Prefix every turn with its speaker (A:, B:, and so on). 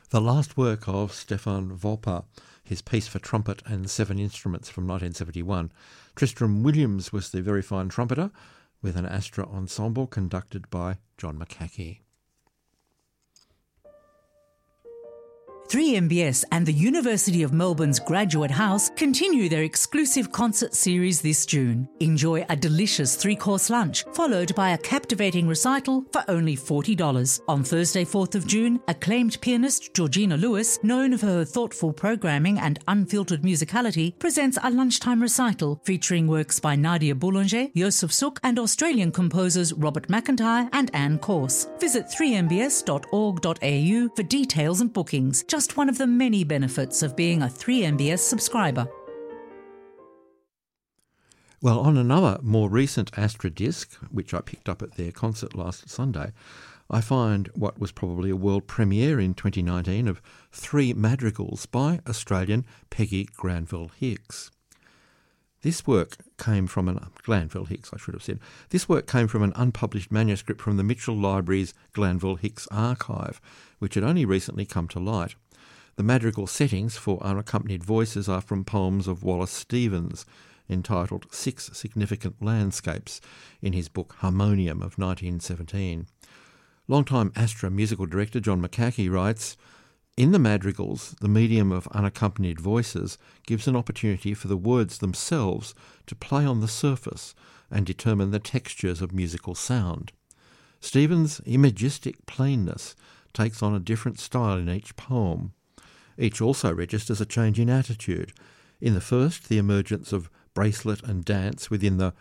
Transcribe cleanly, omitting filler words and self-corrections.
A: The last work of Stefan Wolper, his piece for trumpet and 7 instruments from 1971. Tristram Williams was the very fine trumpeter, with an Astra ensemble conducted by John McCaughey.
B: 3MBS and the University of Melbourne's Graduate House continue their exclusive concert series this June. Enjoy a delicious 3-course lunch, followed by a captivating recital for only $40. On Thursday, 4th of June, acclaimed pianist Georgina Lewis, known for her thoughtful programming and unfiltered musicality, presents a lunchtime recital featuring works by Nadia Boulanger, Joseph Suk, and Australian composers Robert McIntyre and Anne Corse. Visit 3mbs.org.au for details and bookings. Just one of the many benefits of being a 3MBS subscriber.
A: Well, on another more recent Astra disc, which I picked up at their concert last Sunday, I find what was probably a world premiere in 2019 of 3 madrigals by Australian Peggy Granville Hicks. This work came from Glanville Hicks, I should have said. This work came from an unpublished manuscript from the Mitchell Library's Glanville Hicks archive, which had only recently come to light. The madrigal settings for unaccompanied voices are from poems of Wallace Stevens, entitled 6 Significant Landscapes, in his book Harmonium of 1917. Longtime Astra musical director John McCaughey writes, "In the madrigals, the medium of unaccompanied voices gives an opportunity for the words themselves to play on the surface and determine the textures of musical sound. Stevens' imagistic plainness takes on a different style in each poem. Each also registers a change in attitude. In the first, the emergence of bracelet and dance within the